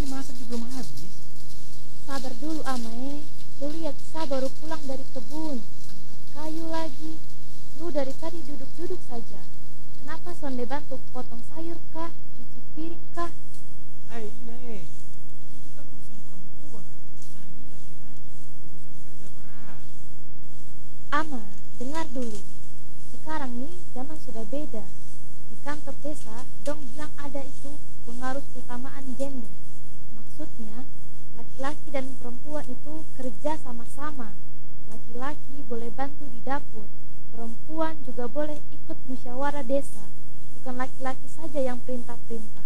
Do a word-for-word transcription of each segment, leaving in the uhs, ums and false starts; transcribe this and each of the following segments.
masak belum habis. Sabar dulu, Amae. Lu lihat Sa baru pulang dari kebun. Angkat kayu lagi. Lu dari tadi duduk-duduk saja. Kenapa sonde bantu potong sayur kah? Cuci piring kah? Hai, Ina eh. Itu kan urusan perempuan. Saya ini laki-laki. Urusan kerja berat. Ama, dengar dulu. Sekarang nih zaman sudah beda. Di kantor desa, dong bilang ada itu pengaruh utamaan gender. Maksudnya, laki-laki dan perempuan itu kerja sama-sama. Laki-laki boleh bantu di dapur. Perempuan juga boleh ikut musyawarah desa. Bukan laki-laki saja yang perintah-perintah.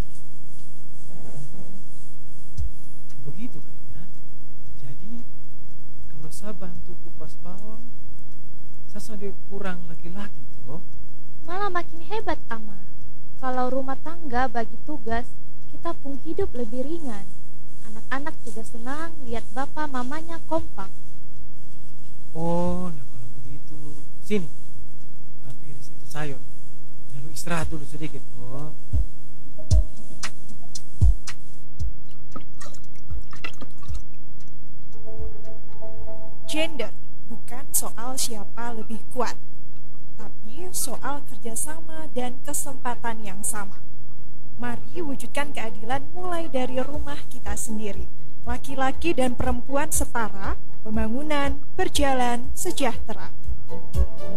Begitu kayaknya. Jadi, kalau saya bantu kupas bawang, saya sudah kurang laki-laki toh. Malah makin hebat, Ama. Kalau rumah tangga bagi tugas, kita pun hidup lebih ringan. Anak-anak juga senang lihat bapak mamanya kompak. Oh, nah kalau begitu, sini. Bantu iris itu sayur. Lalu istirahat dulu sedikit. Oh, Gender bukan soal siapa lebih kuat, tapi soal kerjasama dan kesempatan yang sama. Mari wujudkan keadilan mulai dari rumah kita sendiri. Laki-laki dan perempuan setara, pembangunan berjalan sejahtera.